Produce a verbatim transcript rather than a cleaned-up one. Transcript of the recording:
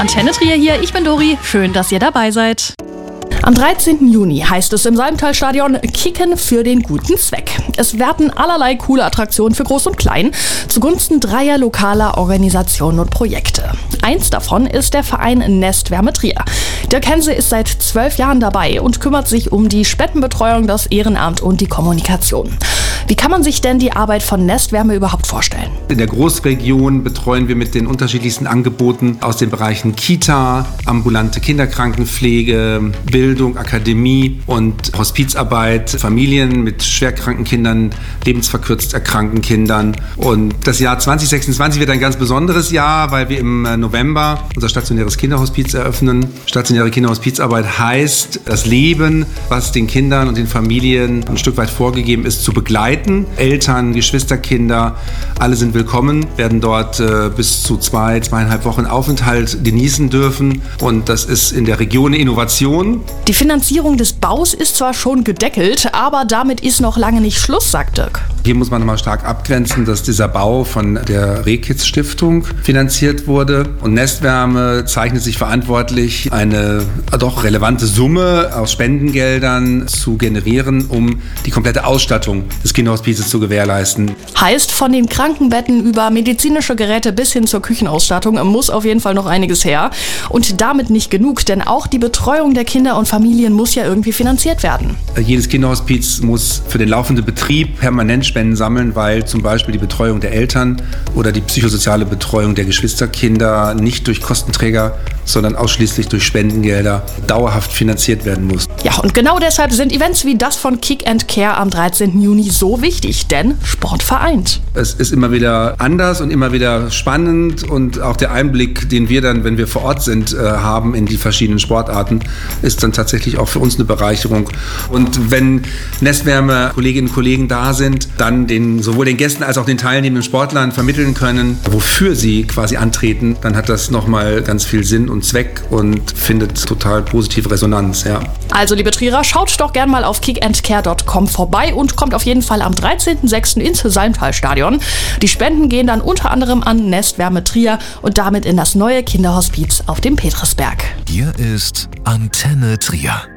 Antenne Trier hier, ich bin Dori, schön, dass ihr dabei seid. Am dreizehnten Juni heißt es im Salmtal-Stadion Kicken für den guten Zweck. Es werden allerlei coole Attraktionen für Groß und Klein zugunsten dreier lokaler Organisationen und Projekte. Eins davon ist der Verein Nestwärme Trier. Dirk Hense ist seit zwölf Jahren dabei und kümmert sich um die Spendenbetreuung, das Ehrenamt und die Kommunikation. Wie kann man sich denn die Arbeit von Nestwärme überhaupt vorstellen? In der Großregion betreuen wir mit den unterschiedlichsten Angeboten aus den Bereichen Kita, ambulante Kinderkrankenpflege, Bildung, Akademie und Hospizarbeit, Familien mit schwerkranken Kindern, lebensverkürzt erkrankten Kindern. Und das Jahr zwanzig sechsundzwanzig wird ein ganz besonderes Jahr, weil wir im November unser stationäres Kinderhospiz eröffnen. Stationäre Kinderhospizarbeit heißt, das Leben, was den Kindern und den Familien ein Stück weit vorgegeben ist, zu begleiten. Eltern, Geschwisterkinder, alle sind willkommen, werden dort äh, bis zu zwei, zweieinhalb Wochen Aufenthalt genießen dürfen. Und das ist in der Region eine Innovation. Die Finanzierung des Baus ist zwar schon gedeckelt, aber damit ist noch lange nicht Schluss, sagt Dirk. Hier muss man nochmal stark abgrenzen, dass dieser Bau von der Rehkids Stiftung finanziert wurde. Und Nestwärme zeichnet sich verantwortlich, eine doch relevante Summe aus Spendengeldern zu generieren, um die komplette Ausstattung des Kinderhospizes zu gewährleisten. Heißt, von den Krankenbetten über medizinische Geräte bis hin zur Küchenausstattung muss auf jeden Fall noch einiges her. Und damit nicht genug, denn auch die Betreuung der Kinder und Familien muss ja irgendwie finanziert werden. Jedes Kinderhospiz muss für den laufenden Betrieb permanent Spenden sammeln, weil zum Beispiel die Betreuung der Eltern oder die psychosoziale Betreuung der Geschwisterkinder nicht durch Kostenträger, sondern ausschließlich durch Spendengelder dauerhaft finanziert werden muss. Ja, und genau deshalb sind Events wie das von Kick and Care am dreizehnten Juni so wichtig, denn Sport vereint. Es ist immer wieder anders und immer wieder spannend und auch der Einblick, den wir dann, wenn wir vor Ort sind, äh, haben in die verschiedenen Sportarten, ist dann tatsächlich auch für uns eine Bereicherung. Und wenn Nestwärme Kolleginnen und Kollegen da sind, dann den, sowohl den Gästen als auch den teilnehmenden Sportlern vermitteln können, wofür sie quasi antreten, dann hat das nochmal ganz viel Sinn und Zweck und findet total positive Resonanz. Ja. Also liebe Trierer, schaut doch gern mal auf kick and care dot com vorbei und kommt auf jeden Fall am dreizehnten sechsten ins Salmtal-Stadion. Die Spenden gehen dann unter anderem an Nestwärme Trier und damit in das neue Kinderhospiz auf dem Petrisberg. Hier ist Antenne Trier.